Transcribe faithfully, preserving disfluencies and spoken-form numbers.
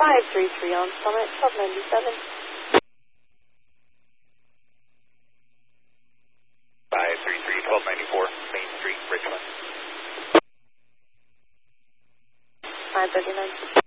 five three three on Summit, twelve ninety-seven. five three three, twelve ninety-four, Main Street, Richmond. five thirty-nine.